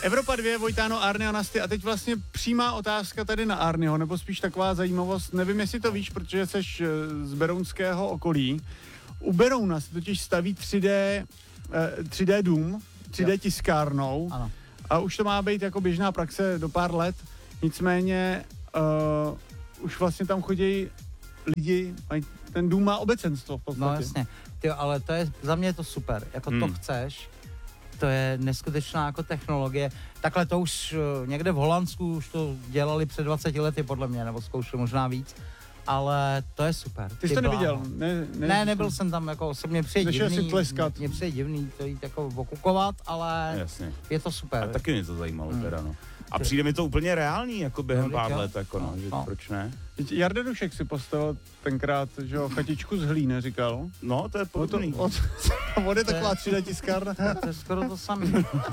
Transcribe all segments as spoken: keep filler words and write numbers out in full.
Evropa dva, Vojtáno, Arny a Nasty. A teď vlastně přímá otázka tady na Arnyho, nebo spíš taková zajímavost. Nevím, jestli to víš, protože jsi z berounského okolí. U Berouna se totiž staví tři dé, tři dé dům, tři dé jo. tiskárnou. Ano. A už to má být jako běžná praxe do pár let. Nicméně uh, už vlastně tam chodí lidi, ten dům má obecenstvo v podstatě. No jasně, tyjo, ale to je, za mě je to super, jako hmm. to chceš, to je neskutečná jako technologie. Takhle to už uh, někde v Holandsku už to dělali před dvaceti lety podle mě, nebo zkoušeli možná víc, ale to je super. Ty jsi to neviděl? Ne, ne, ne nebyl jsem tam, jako osobně přijde divný, mě přijde divný to jít jako okukovat, ale jasně. je to super. A taky mě to zajímalo hmm. teda, no. A přijde mi to úplně reálný, jako během no, pár jo. let, jako no, že no. proč ne? Jarda Dušek si postavil tenkrát, že jo, chatičku z hlíny, říkal. No, to je podobný. Od, od, od je taková tři dé tiskárna. To je skoro to samé.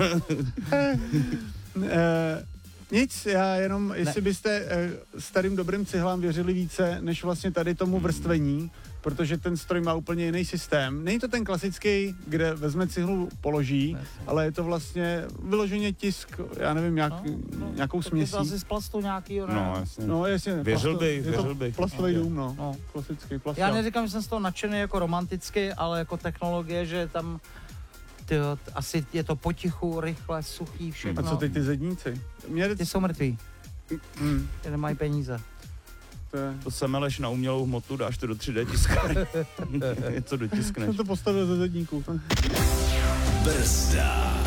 Nic, já jenom, jestli ne. byste eh, starým dobrým cihlám věřili více, než vlastně tady tomu vrstvení, protože ten stroj má úplně jiný systém. Není to ten klasický, kde vezme cihlu, položí, ne. ale je to vlastně vyloženě tisk, já nevím, jak, no, no, nějakou směsí. To asi z plastu nějakýho, ne? No, jasně. No, jasně. Věřil plasto, bych, věřil bych. Plastový dům, no. no. Klasický plastový. Já neříkám, že jsem z toho nadšený jako romanticky, ale jako technologie, že tam tyjo, asi je to potichu, rychle, suchý, všechno. A co teď ty zedníci? Mě... Ty jsou mrtví. Mm. Ty nemají peníze. To, je... to semeleš na umělou hmotu, dáš to do tři dé tiskárny. Něco dotiskneš. Jsem to postavil ze zedníků. Brzda.